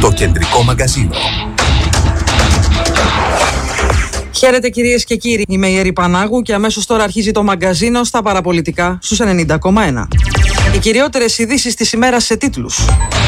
Το κεντρικό μαγκαζίνο. Χαίρετε κυρίες και κύριοι, είμαι η Ερή Πανάγου και αμέσως τώρα αρχίζει το μαγκαζίνο στα παραπολιτικά στους 90,1. Οι κυριότερες ειδήσεις της ημέρας σε τίτλους.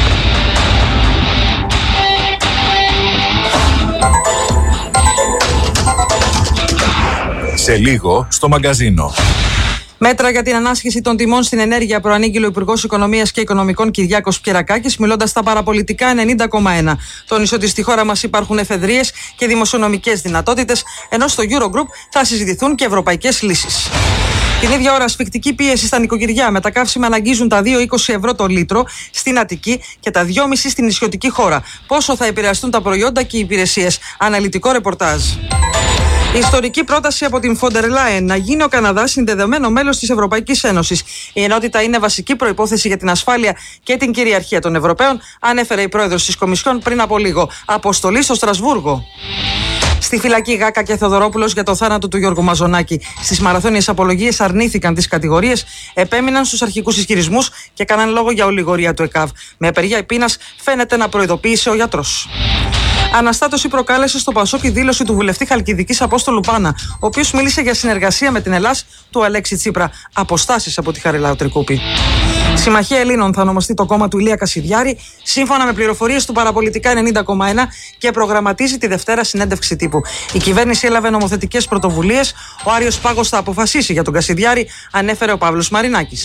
Σε λίγο στο μαγκαζίνο. Μέτρα για την ανάσχεση των τιμών στην ενέργεια προανήγγειλε ο Υπουργός Οικονομίας και Οικονομικών Κυριάκος Πιερακάκης, μιλώντας στα παραπολιτικά 90,1. Τόνισε ότι στη χώρα μας υπάρχουν εφεδρείες και δημοσιονομικές δυνατότητες, ενώ στο Eurogroup θα συζητηθούν και ευρωπαϊκές λύσεις. Την ίδια ώρα, ασφικτική πίεση στα νοικοκυριά, με τα καύσιμα να αγγίζουν τα 2,20 ευρώ το λίτρο στην Αττική και τα 2,5 στην νησιωτική χώρα. Πόσο θα επηρεαστούν τα προϊόντα και οι υπηρεσίες? Αναλυτικό ρεπορτάζ. Η ιστορική πρόταση από την Φόντερ Λάιεν να γίνει ο Καναδάς συνδεδεμένο μέλος της Ευρωπαϊκής Ένωσης. Η ενότητα είναι βασική προϋπόθεση για την ασφάλεια και την κυριαρχία των Ευρωπαίων, ανέφερε η πρόεδρος της Κομισιόν πριν από λίγο. Αποστολή στο Στρασβούργο. Στη φυλακή Γάκα και Θεοδωρόπουλος για το θάνατο του Γιώργου Μαζονάκη. Στις μαραθώνιες απολογίες αρνήθηκαν τις κατηγορίες, επέμειναν στους αρχικούς ισχυρισμούς και έκαναν λόγο για ολιγορία του ΕΚΑΒ. Με απεργία πείνας φαίνεται να προειδοποίησε ο γιατρός. Αναστάτωση προκάλεσε στο Πασόκ η δήλωση του βουλευτή Χαλκιδικής Απόστολου Πάνα, ο οποίος μίλησε για συνεργασία με την Ελλάς του Αλέξη Τσίπρα. Αποστάσεις από τη Χαριλάου Τρικούπη. Συμμαχία Ελλήνων θα ονομαστεί το κόμμα του Ηλία Κασιδιάρη, σύμφωνα με πληροφορίες του παραπολιτικά 90,1 και προγραμματίζει τη Δευτέρα συνέντευξη τύπου. Η κυβέρνηση έλαβε νομοθετικές πρωτοβουλίες. Ο Άριος Πάγος θα αποφασίσει για τον Κασιδιάρη, ανέφερε ο Παύλος Μαρινάκης.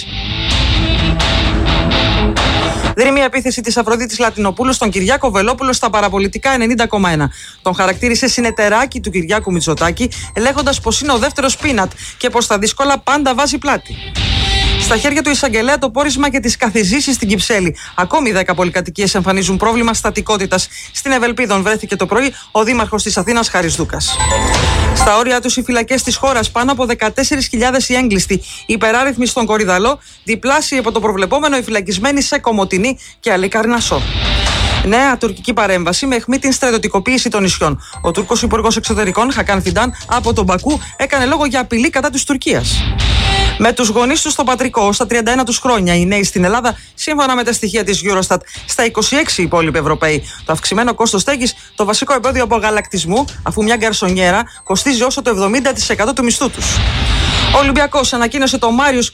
Δρυμή επίθεση της Αφροδίτης Λατινοπούλου στον Κυριάκο Βελόπουλο στα παραπολιτικά 90,1. Τον χαρακτήρισε συνεταιράκι του Κυριάκου Μητσοτάκη, λέγοντας πως είναι ο δεύτερος πίνατ και πως τα δύσκολα πάντα βάζει πλάτη. Στα χέρια του εισαγγελέα το πόρισμα και τις καθιζήσεις στην Κυψέλη. Ακόμη 10 πολυκατοικίες εμφανίζουν πρόβλημα στατικότητας. Στην Ευελπίδων βρέθηκε το πρωί ο δήμαρχος της Αθήνας Χάρης Δούκας. Στα όρια τους οι φυλακές της χώρας, πάνω από 14.000 οι έγκλειστοι. Υπεράριθμοι στον Κορυδαλό, διπλάσιοι από το προβλεπόμενο οι φυλακισμένοι σε Κομοτηνή και Αλίκαρνασσό. Νέα τουρκική παρέμβαση με αιχμή την στρατιωτικοποίηση των νησιών. Ο Τούρκος Υπουργός Εξωτερικών, Χακάν Φιντάν, από τον Μπακού, έκανε λόγο για απειλή κατά της Τουρκίας. Με τους γονείς τους στο πατρικό, στα 31 τους χρόνια, οι νέοι στην Ελλάδα, σύμφωνα με τα στοιχεία της Eurostat, στα 26 υπόλοιποι Ευρωπαίοι. Το αυξημένο κόστος στέγης, το βασικό εμπόδιο απογαλακτισμού, αφού μια γκαρσονιέρα κοστίζει όσο το 70% του μισθού τους. Ο Ολυμπιακός ανακοίνωσε τον Μάριους